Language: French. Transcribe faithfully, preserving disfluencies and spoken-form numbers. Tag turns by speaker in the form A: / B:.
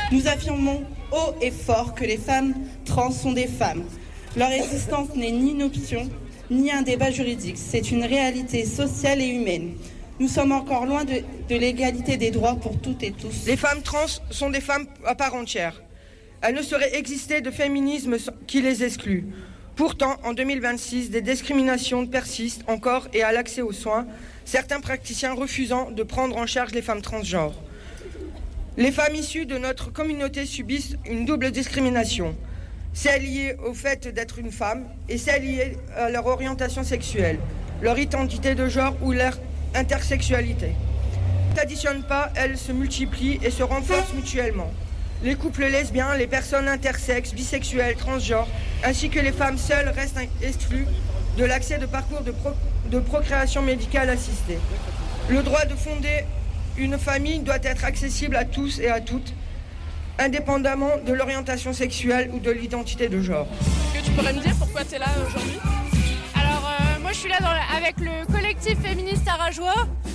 A: Nous affirmons haut et fort que les femmes trans sont des femmes. Leur existence n'est ni une option, ni un débat juridique. C'est une réalité sociale et humaine. Nous sommes encore loin de, de l'égalité des droits pour toutes et tous.
B: Les femmes trans sont des femmes à part entière. Elles ne sauraient exister de féminisme qui les exclut. Pourtant, en deux mille vingt-six, des discriminations persistent encore et à l'accès aux soins, certains praticiens refusant de prendre en charge les femmes transgenres. Les femmes issues de notre communauté subissent une double discrimination. Celle liée au fait d'être une femme et celle liée à leur orientation sexuelle, leur identité de genre ou leur intersexualité. Ne s'additionnent pas, elles se multiplient et se renforcent mutuellement. Les couples lesbiens, les personnes intersexes, bisexuelles, transgenres, ainsi que les femmes seules restent exclues de l'accès de parcours de, pro- de procréation médicale assistée. Le droit de fonder une famille doit être accessible à tous et à toutes, indépendamment de l'orientation sexuelle ou de l'identité de genre.
C: Est-ce que tu pourrais me dire pourquoi tu es là aujourd'hui ?
D: Alors, euh, moi je suis là dans la- avec le collectif féministe Arajois